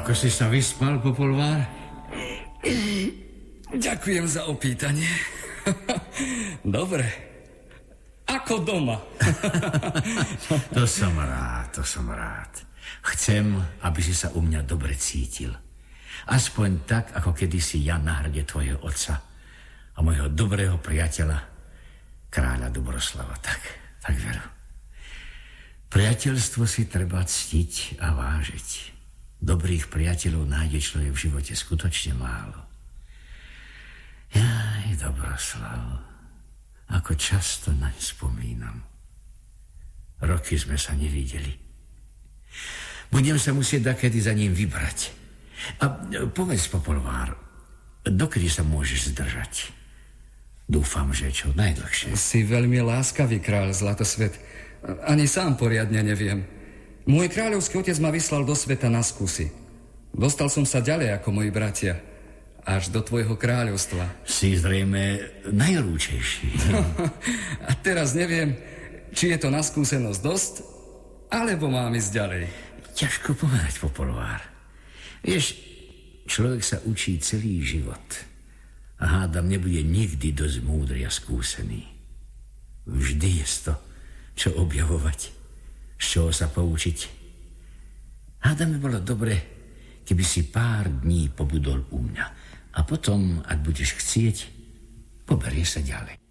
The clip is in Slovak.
Ako si sa vyspal, Popolvár? Ďakujem za opýtanie. Dobre. Ako doma. To som rád. Chcem, aby si sa u mňa dobre cítil. Aspoň tak, ako kedysi ja na hrde tvojho otca a môjho dobrého priateľa, kráľa Dobroslava. Tak veru. Priateľstvo si treba ctiť a vážiť. Dobrých priateľov nájde človek v živote skutočne málo. Jaj, Dobroslav, ako často naň spomínam. Roky sme sa nevideli. Budem sa musieť dakedy za ním vybrať. A povedz, Popolvár, dokedy sa môžeš zdržať? Dúfam, že čo najdlhšie. Si veľmi láskavý, kráľ Zlatosvet. Ani sám poriadne neviem. Môj kráľovský otec ma vyslal do sveta na skúsi. Dostal som sa ďalej ako moji bratia. Až do tvojho kráľovstva. Si zrejme najrúčejší. A teraz neviem, či je to na skúsenosť dosť, alebo mám ísť ďalej. Ťažko povedať, Popolvár. Vieš, človek sa učí celý život. A hádam, nebude nikdy dosť múdry a skúsený. Vždy je to, čo objavovať, z čoho sa poučiť. Hádam, by bolo dobre, keby si pár dní pobudol u mňa. A potom, ak budeš chcieť, poberie sa ďalej.